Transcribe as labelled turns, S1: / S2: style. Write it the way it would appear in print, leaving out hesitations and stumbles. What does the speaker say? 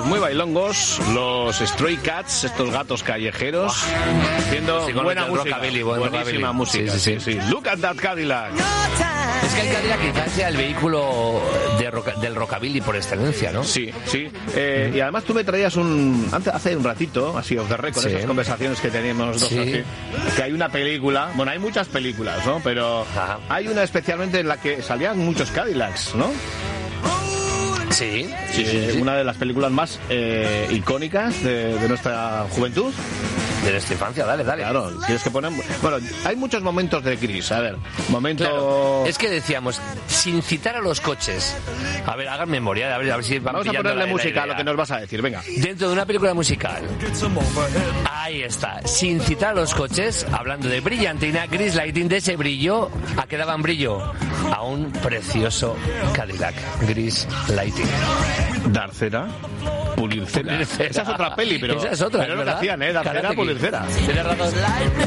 S1: muy bailongos, los Stray Cats, estos gatos callejeros, haciendo buena música, buenísima música. Sí. Look at that Cadillac.
S2: Es que el Cadillac quizás sea el vehículo del rockabilly por excelencia, ¿no?
S1: Sí. Y además tú me traías hace un ratito, así off the record, esas conversaciones que teníamos los dos, así, que hay una película, bueno, hay muchas películas, ¿no? Pero hay una especialmente en la que salían muchos Cadillacs, ¿no?
S2: Sí.
S1: Una de las películas más icónicas de nuestra juventud.
S2: De nuestra infancia, dale.
S1: Claro, tienes que poner... Bueno, hay muchos momentos de Gris, a ver,
S2: Claro, es que decíamos, sin citar a los coches. A ver, hagan memoria, a ver si van
S1: Vamos a ponerle música a lo que nos vas a decir, venga.
S2: Dentro de una película musical. Ahí está, sin citar a los coches, hablando de brillantina, Grease Lighting, de ese brillo, ¿a qué daban brillo? A un precioso Cadillac, Grease Lighting.
S1: Dar cera, pulir cera. Esa es otra peli, pero...
S2: Esa es otra,
S1: pero es lo que hacían, dar cera, pulir cera.
S2: Tienes razón.